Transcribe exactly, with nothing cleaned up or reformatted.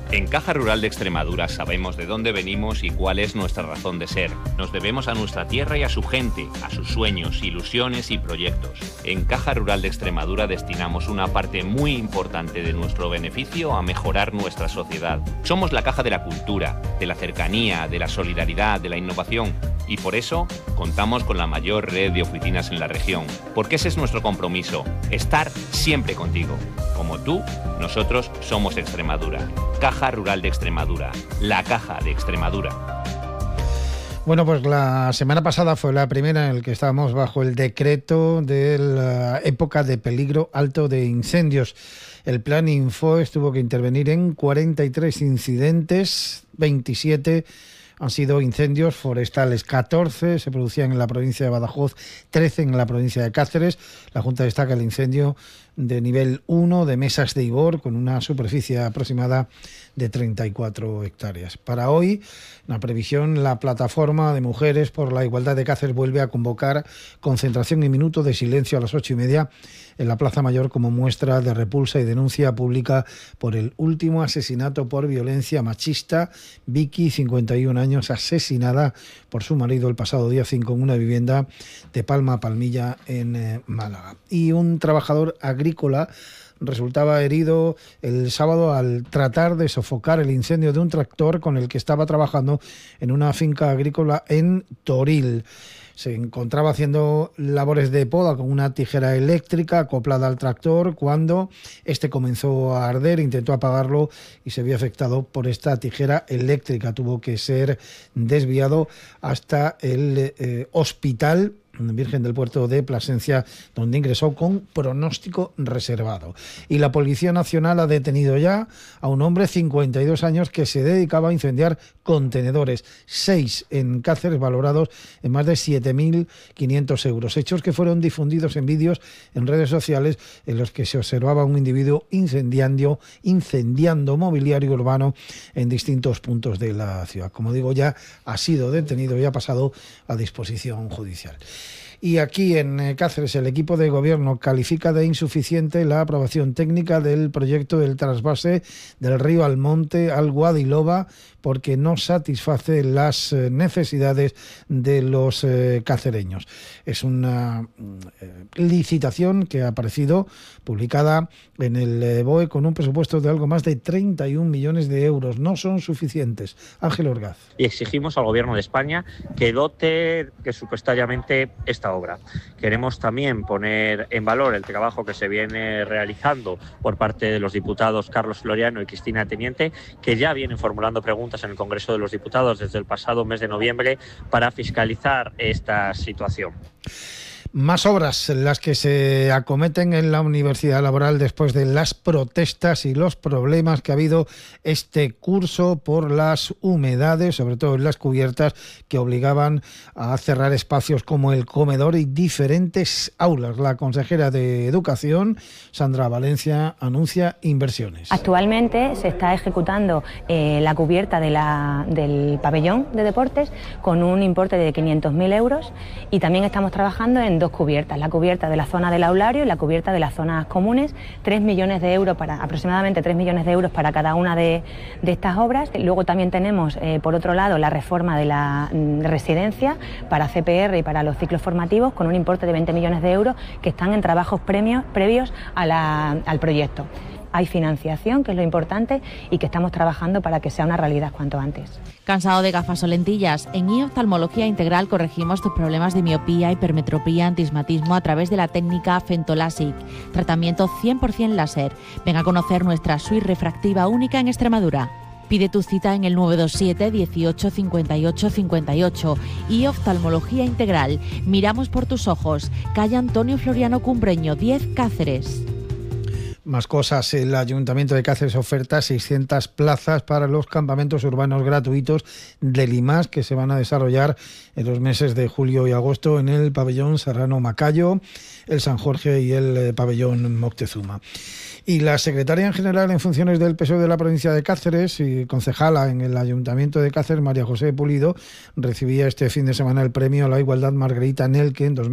En Caja Rural de Extremadura sabemos de dónde venimos y cuál es nuestra razón de ser. Nos debemos a nuestra tierra y a su gente, a sus sueños, ilusiones y proyectos. En Caja Rural de Extremadura destinamos una parte muy importante de nuestro beneficio a mejorar nuestra sociedad. Somos la caja de la cultura, de la cercanía, de la solidaridad, de la innovación. Y por eso contamos con la mayor red de oficinas en la región. Porque ese es nuestro compromiso, estar siempre contigo. Como tú, nosotros somos Extremadura. Caja Rural de Extremadura, la caja de Extremadura. Bueno, pues la semana pasada fue la primera en la que estábamos bajo el decreto de la época de peligro alto de incendios. El Plan Infoes tuvo que intervenir en cuarenta y tres incidentes, veintisiete han sido incendios forestales, catorce se producían en la provincia de Badajoz, trece en la provincia de Cáceres. La Junta destaca el incendio de nivel uno de Mesas de Ibor, con una superficie aproximada de treinta y cuatro hectáreas. Para hoy, la previsión, la Plataforma de Mujeres por la Igualdad de Cáceres vuelve a convocar concentración y minuto de silencio a las ocho y media en la Plaza Mayor como muestra de repulsa y denuncia pública por el último asesinato por violencia machista. Vicky, cincuenta y un años, asesinada por su marido el pasado día cinco en una vivienda de Palma Palmilla en eh, Málaga. Y un trabajador agrícola resultaba herido el sábado al tratar de sofocar el incendio de un tractor con el que estaba trabajando en una finca agrícola en Toril. Se encontraba haciendo labores de poda con una tijera eléctrica acoplada al tractor cuando este comenzó a arder, intentó apagarlo y se vio afectado por esta tijera eléctrica. Tuvo que ser desviado hasta el eh, hospital Virgen del Puerto de Plasencia, donde ingresó con pronóstico reservado. Y la Policía Nacional ha detenido ya a un hombre de cincuenta y dos años que se dedicaba a incendiar contenedores, seis en Cáceres, valorados en más de siete mil quinientos euros. Hechos que fueron difundidos en vídeos en redes sociales en los que se observaba a un individuo incendiando, incendiando mobiliario urbano en distintos puntos de la ciudad. Como digo, ya ha sido detenido y ha pasado a disposición judicial. Y aquí en Cáceres el equipo de gobierno califica de insuficiente la aprobación técnica del proyecto del trasvase del río Almonte al Guadiloba porque no satisface las necesidades de los eh, cacereños. Es una eh, licitación que ha aparecido publicada en el eh, B O E con un presupuesto de algo más de treinta y un millones de euros. No son suficientes. Ángel Orgaz. Y exigimos al Gobierno de España que dote presupuestariamente esta obra. Queremos también poner en valor el trabajo que se viene realizando por parte de los diputados Carlos Floriano y Cristina Teniente, que ya vienen formulando preguntas en el Congreso de los Diputados desde el pasado mes de noviembre para fiscalizar esta situación. Más obras las que se acometen en la Universidad Laboral después de las protestas y los problemas que ha habido este curso por las humedades, sobre todo en las cubiertas, que obligaban a cerrar espacios como el comedor y diferentes aulas. La consejera de Educación, Sandra Valencia, anuncia inversiones. Actualmente se está ejecutando eh, la cubierta de la, del pabellón de deportes con un importe de quinientos mil euros y también estamos trabajando en dos cubiertas, la cubierta de la zona del aulario y la cubierta de las zonas comunes, tres millones de euros para, aproximadamente tres millones de euros para cada una de, de estas obras. Luego también tenemos, eh, por otro lado, la reforma de la de residencia para C P R y para los ciclos formativos con un importe de veinte millones de euros que están en trabajos premios, previos a la, al proyecto. Hay financiación, que es lo importante, y que estamos trabajando para que sea una realidad cuanto antes. ¿Cansado de gafas o lentillas? En I Oftalmología Integral corregimos tus problemas de miopía, hipermetropía, antismatismo a través de la técnica Fentolásic. Tratamiento cien por ciento láser. Ven a conocer nuestra suite refractiva única en Extremadura. Pide tu cita en el nueve dos siete, dieciocho, cincuenta y ocho, cincuenta y ocho. I Oftalmología Integral. Miramos por tus ojos. Calle Antonio Floriano Cumbreño, diez, Cáceres. Más cosas, el Ayuntamiento de Cáceres oferta seiscientas plazas para los campamentos urbanos gratuitos del I M A S que se van a desarrollar en los meses de julio y agosto en el pabellón Serrano Macayo, el San Jorge y el pabellón Moctezuma. Y la secretaria en general en funciones del P S O E de la provincia de Cáceres y concejala en el Ayuntamiento de Cáceres, María José Pulido, recibía este fin de semana el premio a la igualdad Margarita Nelke en dos mil